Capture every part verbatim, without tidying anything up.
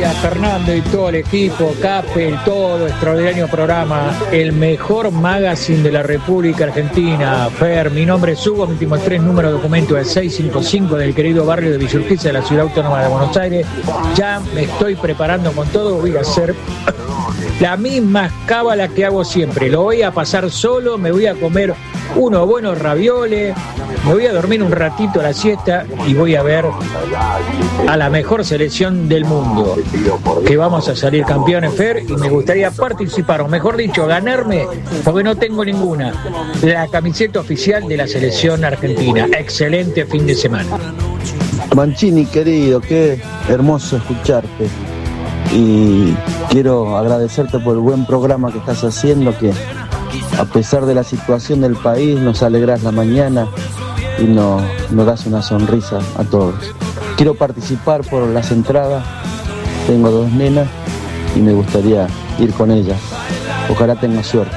días, Fernando y todo el equipo, Capel, todo, extraordinario programa, el mejor magazine de la República Argentina. Fer, mi nombre es Hugo, mi último tres número de documento es seiscientos cincuenta y cinco del querido barrio de Villa Urquiza de la Ciudad Autónoma de Buenos Aires. Ya me estoy preparando con todo, voy a hacer la misma cábala que hago siempre. Lo voy a pasar solo, me voy a comer unos buenos ravioles, me voy a dormir un ratito a la siesta y voy a ver a la mejor selección del mundo, que vamos a salir campeones, Fer, y me gustaría participar, o mejor dicho, ganarme, porque no tengo ninguna, la camiseta oficial de la selección argentina. Excelente fin de semana. Mancini, querido, qué hermoso escucharte. Y quiero agradecerte por el buen programa que estás haciendo, que a pesar de la situación del país nos alegras la mañana y nos, nos das una sonrisa a todos. Quiero participar por las entradas, tengo dos nenas y me gustaría ir con ellas. Ojalá tenga suerte.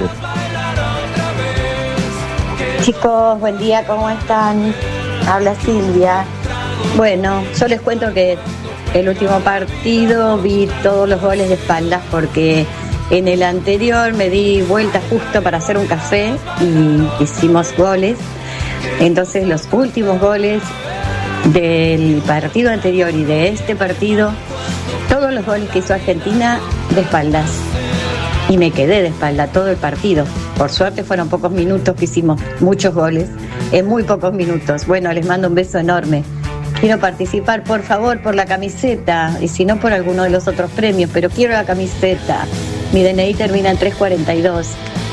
Chicos, buen día, ¿cómo están? Habla Silvia. Bueno, yo les cuento que el último partido vi todos los goles de espaldas porque en el anterior me di vuelta justo para hacer un café y hicimos goles. Entonces los últimos goles del partido anterior y de este partido, todos los goles que hizo Argentina de espaldas. Y me quedé de espalda todo el partido. Por suerte fueron pocos minutos que hicimos muchos goles en muy pocos minutos. Bueno, les mando un beso enorme. Quiero participar, por favor, por la camiseta, y si no por alguno de los otros premios, pero quiero la camiseta. Mi D N I termina en tres cuarenta y dos.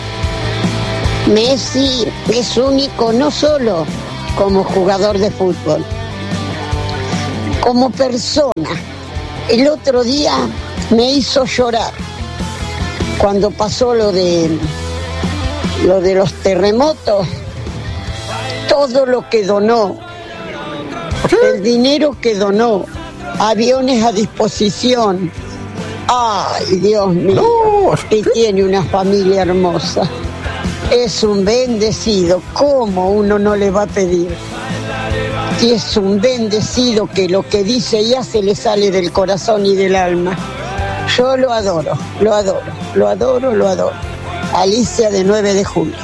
Messi es único no solo como jugador de fútbol, como persona. El otro día me hizo llorar cuando pasó lo de, lo de los terremotos, todo lo que donó. El dinero que donó, aviones a disposición. Ay, Dios mío, y tiene una familia hermosa. Es un bendecido, ¿cómo uno no le va a pedir? Y es un bendecido que lo que dice y hace le sale del corazón y del alma. Yo lo adoro, lo adoro, lo adoro, lo adoro. Alicia, de nueve de julio.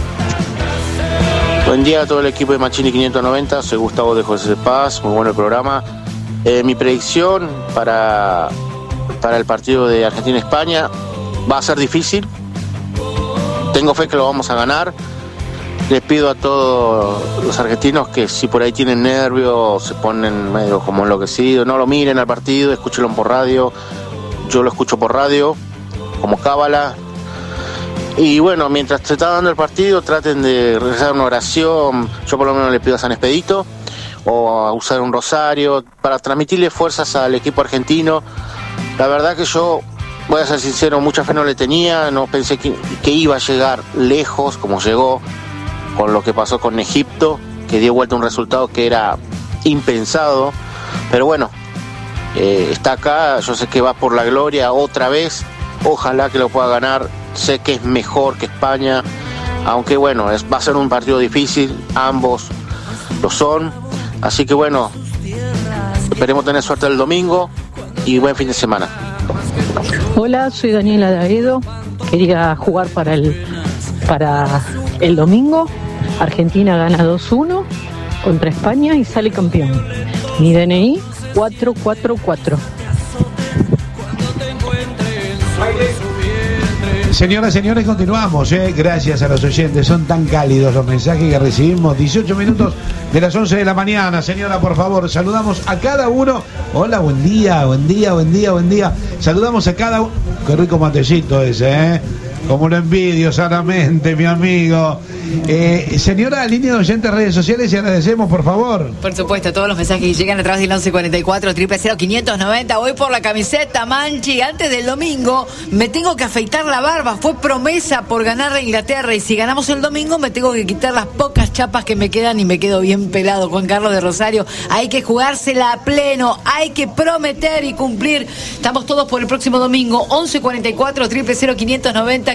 Buen día a todo el equipo de Mancini quinientos noventa, soy Gustavo de José Paz, muy bueno el programa. Eh, mi predicción para, para el partido de Argentina-España va a ser difícil, tengo fe que lo vamos a ganar. Les pido a todos los argentinos que si por ahí tienen nervios, se ponen medio como enloquecidos, no lo miren al partido, escúchenlo por radio, yo lo escucho por radio, como cábala. Y bueno, mientras se está dando el partido, traten de rezar una oración. Yo por lo menos le pido a San Expedito o a usar un rosario para transmitirle fuerzas al equipo argentino. La verdad que yo, voy a ser sincero, mucha fe no le tenía, no pensé que, que iba a llegar lejos como llegó con lo que pasó con Egipto, que dio vuelta un resultado que era impensado. Pero bueno, eh, está acá, yo sé que va por la gloria otra vez, ojalá que lo pueda ganar. Sé que es mejor que España, aunque bueno, es, va a ser un partido difícil, ambos lo son, así que bueno, esperemos tener suerte el domingo y buen fin de semana. Hola, soy Daniela Daedo, quería jugar para el, para el domingo. Argentina gana dos uno contra España y sale campeón. Mi D N I cuatro cuatro cuatro. Señoras y señores, continuamos, ¿eh? Gracias a los oyentes, son tan cálidos los mensajes que recibimos. dieciocho minutos de las once de la mañana. Señora, por favor, saludamos a cada uno. Hola, buen día, buen día, buen día, buen día. Saludamos a cada uno. Qué rico matecito ese, ¿eh? Como lo envidio sanamente, mi amigo. Eh, señora, línea de oyentes, redes sociales, y agradecemos, por favor. Por supuesto, todos los mensajes que llegan a través del once cuarenta y cuatro, triple cero, quinientos noventa. Voy por la camiseta, Manchi. Antes del domingo me tengo que afeitar la barba. Fue promesa por ganar a Inglaterra. Y si ganamos el domingo, me tengo que quitar las pocas chapas que me quedan y me quedo bien pelado. Juan Carlos de Rosario. Hay que jugársela a pleno. Hay que prometer y cumplir. Estamos todos por el próximo domingo. once cuarenta y cuatro, triple cero, quinientos noventa.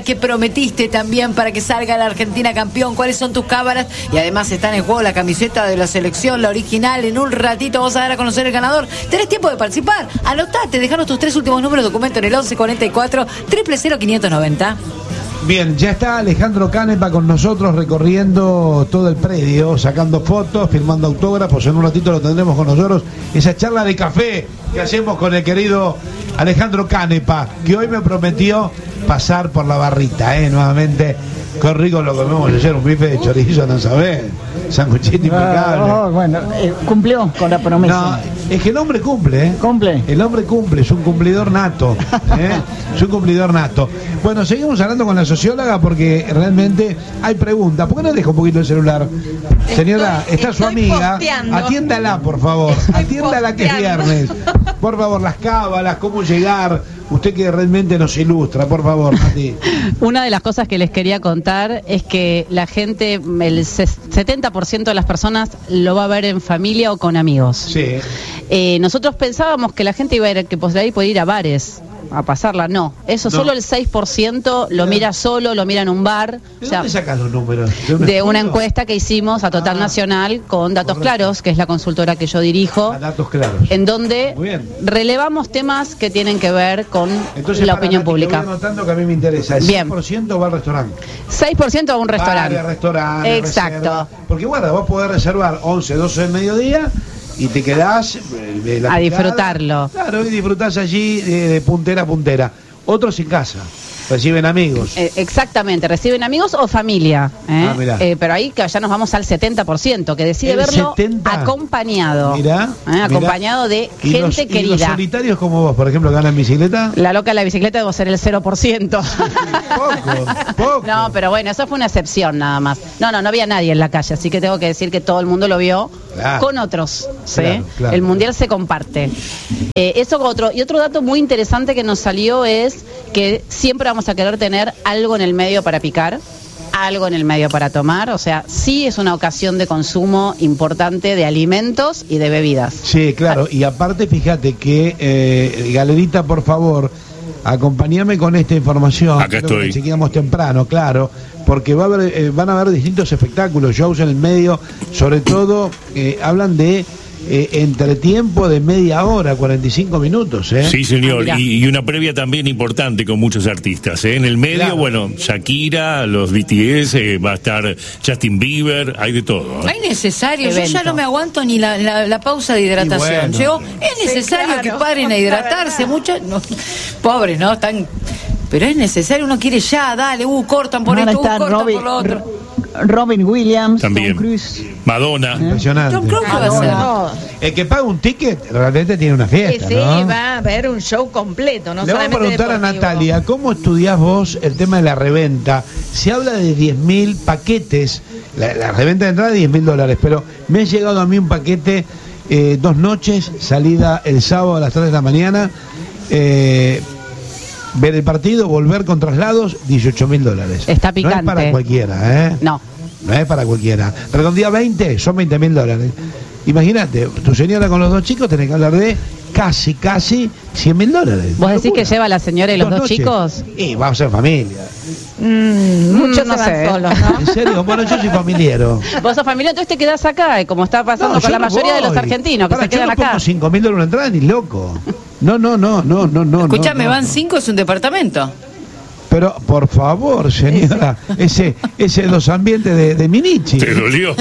que prometiste también para que salga la Argentina campeón. ¿Cuáles son tus cábalas? Y además están en juego la camiseta de la selección, la original. En un ratito vamos a dar a conocer el ganador. Tenés tiempo de participar. Anotate, dejanos tus tres últimos números de documento en el once cuarenta y cuatro, cero cero cero, quinientos noventa. Bien, ya está Alejandro Canepa con nosotros recorriendo todo el predio, sacando fotos, firmando autógrafos. En un ratito lo tendremos con nosotros. Esa charla de café que hacemos con el querido Alejandro Canepa, que hoy me prometió pasar por la barrita, ¿eh? Nuevamente. Qué rico lo comemos ayer, un bife de chorizo, no sabés. Sanguchito impecable. Oh, bueno, eh, cumplió con la promesa. No, es que el hombre cumple, ¿eh? Cumple. El hombre cumple, es un cumplidor nato, ¿eh? Es un cumplidor nato. Bueno, seguimos hablando con la socióloga porque realmente hay preguntas. ¿Por qué no deja un poquito el celular? Señora, Estoy- está su estoy amiga. posteando. Atiéndala, por favor. Atiéndala que es posteando. viernes. Por favor, las cábalas, cómo llegar. Usted que realmente nos ilustra, por favor, Mati. Una de las cosas que les quería contar es que la gente, el setenta por ciento de las personas lo va a ver en familia o con amigos. Sí. Eh, nosotros pensábamos que la gente iba a ir, que por ahí podía ir a bares a pasarla. No, eso No. solo el seis por ciento lo mira solo, lo mira en un bar. ¿De O sea, dónde sacas los números? de una estudio? encuesta que hicimos a Total Ah, Nacional con Datos correcto. Claros, que es la consultora que yo dirijo, A datos claros. en donde Muy bien. relevamos temas que tienen que ver con Entonces, la para, opinión Nati, que pública. voy anotando que a mí me interesa. El Bien. cien por ciento va al restaurante. seis por ciento a un restaurante. Bares, restaurantes, Exacto. reserva. Porque bueno, vos podés reservar once, doce del mediodía y te quedás eh, de la A picada. disfrutarlo. Claro, y disfrutás allí de, de puntera a puntera. Otros en casa, reciben amigos. Eh, exactamente, reciben amigos o familia, ¿eh? Ah, mirá. Eh, pero ahí que ya nos vamos al setenta por ciento, que decide El verlo setenta. acompañado. Mirá, ¿eh? mirá. Acompañado de Y gente los, y los querida. solitarios como vos, por ejemplo, que andan en bicicleta. La loca de la bicicleta debe ser el cero por ciento. Poco, poco. No, pero bueno, eso fue una excepción nada más. No, no, no había nadie en la calle, así que tengo que decir que todo el mundo lo vio Claro. con otros. ¿sí? Claro, claro. El mundial se comparte. Eh, eso otro. Y otro dato muy interesante que nos salió es que siempre vamos a querer tener algo en el medio para picar, algo en el medio para tomar. O sea, sí es una ocasión de consumo importante de alimentos y de bebidas. Sí, claro, y aparte fíjate que, eh, Galerita, por favor, acompáñame con esta información. Acá Creo que estoy. chequeamos temprano, claro, porque va a haber, eh, van a haber distintos espectáculos, shows en el medio, sobre todo eh, hablan de eh, entretiempo de media hora, cuarenta y cinco minutos, ¿eh? Sí, señor, Ah, mirá. y, y una previa también importante con muchos artistas. ¿eh? En el medio, Claro. bueno, Shakira, los B T S, eh, va a estar Justin Bieber, hay de todo. ¿eh? Ay, necesario, yo Evento. ya no me aguanto ni la, la, la pausa de hidratación. Y bueno. Yo, es necesario Sí, claro. que paren a hidratarse, muchos, no, pobres, ¿no? Están, pero es necesario, uno quiere ya, dale, uh, cortan por Ahora esto, uh, está cortan Robin, por lo otro. Robin Williams, También. Tom Cruise. Madonna. Impresionante. Tom Cruise, ¿qué va a hacer? No. El que paga un ticket realmente tiene una Sí, fiesta, sí, ¿no? va a haber un show completo, no Le vamos a solamente preguntar a deportivo. Natalia, ¿cómo estudiás vos el tema de la reventa? Se habla de diez mil paquetes, la, la reventa de entrada diez mil dólares, pero me ha llegado a mí un paquete, eh, dos noches, salida el sábado a las tres de la mañana, eh, ver el partido, volver con traslados, dieciocho mil dólares. Está No picante. es para cualquiera, ¿eh? No. No es para cualquiera. Redondía veinte, son veinte mil dólares. Imagínate, tu señora con los dos chicos tenés que hablar de casi, casi cien mil dólares. ¿Vos Una decís locura. que lleva la señora y los dos, noches. chicos? Y vamos a ser familia. Mm, muchos no se van sé. solos, ¿no? ¿En serio? Bueno, yo soy familiero. Vos sos familia, entonces te quedás acá, y como está pasando No, con yo la no mayoría de los voy. argentinos, que Pará, se quedan yo no acá. pongo cinco mil dólares una entrada ni loco. No, no, no, no, no, no. Escúchame, no, van no. cinco, es un departamento. Pero, por favor, señora, ese, ese dos ambientes de, de Minichi. ¿Te dolió?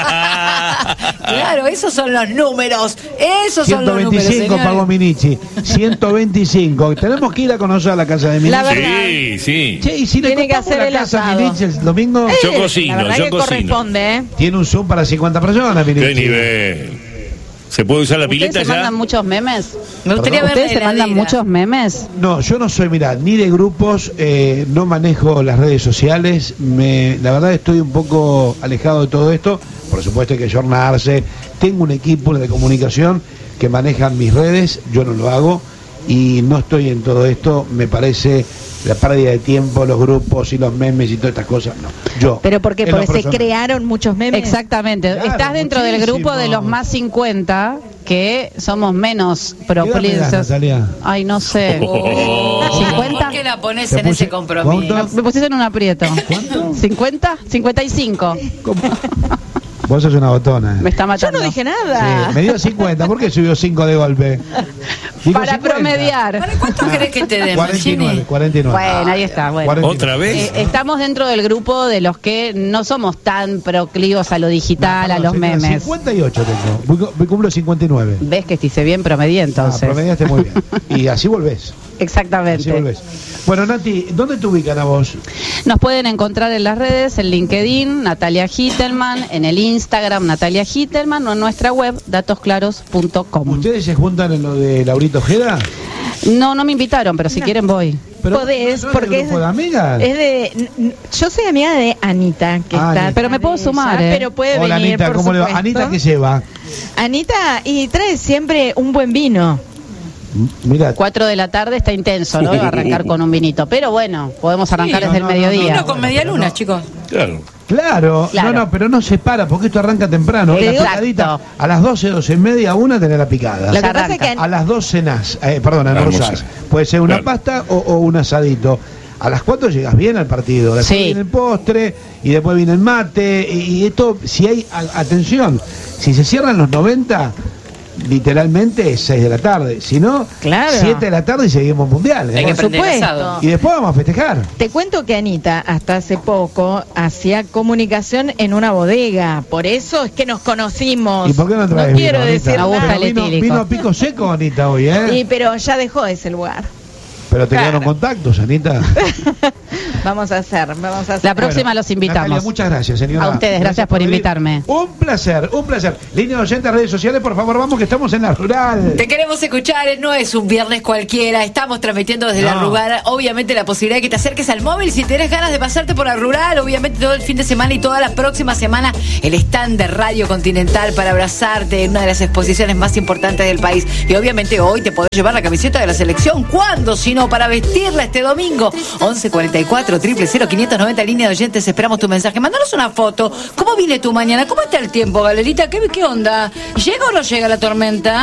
Claro, esos son los números. Esos son los números, ciento veinticinco señores. pagó Minichi. ciento veinticinco. Tenemos que ir a conocer a la casa de Minichi. La verdad. Sí, sí. Che, y si le Tiene que compramos hacer la el casa a asado. Minichi el domingo, Yo Eh, cocino, la verdad yo que cocino. corresponde, ¿eh? tiene un Zoom para cincuenta personas, Minichi. ¿Qué nivel? ¿Se puede usar la ¿Ustedes pileta se ya? mandan muchos memes? Me gustaría ver la ¿Ustedes se mandan heladera. muchos memes? No, yo no soy, mirá, ni de grupos, eh, no manejo las redes sociales, me, la verdad estoy un poco alejado de todo esto, por supuesto hay que jornarse, tengo un equipo de comunicación que manejan mis redes, yo no lo hago y no estoy en todo esto, me parece la pérdida de tiempo, los grupos y los memes y todas estas cosas, no, yo. Pero porque, en lo porque se personal. crearon muchos memes. Exactamente. Claro, Estás dentro del muchísimo. grupo de los más cincuenta que somos menos ¿Qué edad me das, propensos. Natalia? Ay, no sé. Oh. ¿cincuenta? ¿Por qué la pones Te en puse- ese compromiso? ¿cuánto? Me pusiste en un aprieto. ¿Cuánto? ¿cincuenta? cincuenta y cinco. Vos sos una botona. Me está Yo matando. no dije Sí, nada. me dio cincuenta. ¿Por qué subió cinco de golpe? Digo Para cincuenta. promediar. ¿Para cuánto crees que te den, cuarenta y nueve, Mancini? cuarenta y nueve. Bueno, ahí está. Bueno. cuarenta y nueve. ¿Otra vez? Eh, estamos dentro del grupo de los que no somos tan proclivos a lo digital, No, a los señora, memes. cincuenta y ocho tengo. Voy- voy- Cumplo cincuenta y nueve. Ves que hice bien, promedié Ah, entonces. promediaste muy bien. Y así volvés. Así Exactamente. volvés. Bueno, Nati, ¿dónde te ubican a vos? Nos pueden encontrar en las redes, en LinkedIn, Natalia Hittelman, en el Instagram, Natalia Hittelman, o en nuestra web, datos claros punto com. ¿Ustedes se juntan en lo de Laurito Ojeda? No, no me invitaron, pero si quieren voy. Pero Podés, ¿no es porque del grupo de amigas? Es de, n- n- yo soy amiga de Anita, que Ah, está. Anita. Pero me puedo de sumar, ella, ¿eh? Pero puede Hola, venir, Anita, por ¿cómo le va? supuesto. Anita, ¿qué lleva? Anita, y trae siempre un buen vino. Mira, Cuatro de la tarde está intenso, ¿no? Arrancar con un vinito. Pero bueno, podemos arrancar Sí, desde no, el no, mediodía. Vino con media luna, chicos. Claro. claro, Claro. no, no, pero no se para, porque esto arranca temprano. La Exacto. picadita, a las doce, doce y media, una tenés la picada. Lo que Ya pasa es arranca. que A las dos cenás, eh, perdón, almorzás. Almorzás. Puede ser una Claro. pasta o, o un asadito. A las cuatro llegas bien al partido, después Sí. viene el postre y después viene el mate. Y, y esto, si hay, a- atención, si se cierran los noventa, literalmente es seis de la tarde. Si no, Claro. siete de la tarde y seguimos mundial. Hay que ¿eh? prender supuesto. asado. Y después vamos a festejar. te cuento que Anita, hasta hace poco, hacía comunicación en una bodega. Por eso es que nos conocimos. ¿Y por qué no traes quiero vino, decir Anita? Me gusta nada. el Pero vino, etílico. vino pico seco, Anita, hoy, ¿eh? Sí, pero ya dejó ese lugar. Pero te Claro. quedaron contactos, Anita. Vamos a hacer, vamos a hacer. La próxima Bueno, los invitamos. Natalia, muchas gracias, señora. A ustedes, gracias por venir. invitarme. Un placer, un placer. Línea de oyentes, redes sociales, por favor, vamos que estamos en la rural. Te queremos escuchar, no es un viernes cualquiera, estamos transmitiendo desde la No. rural, obviamente la posibilidad de que te acerques al móvil si tenés ganas de pasarte por la rural, obviamente todo el fin de semana y toda la próxima semana el stand de Radio Continental para abrazarte en una de las exposiciones más importantes del país y obviamente hoy te podés llevar la camiseta de la selección, ¿cuándo? Si no, para vestirla este domingo, once cuarenta y cuatro, cero cero, quinientos noventa, línea de oyentes, esperamos tu mensaje, mándanos una foto, ¿cómo viene tu mañana? ¿Cómo está el tiempo, Galerita? ¿Qué, qué onda? ¿Llega o no llega la tormenta?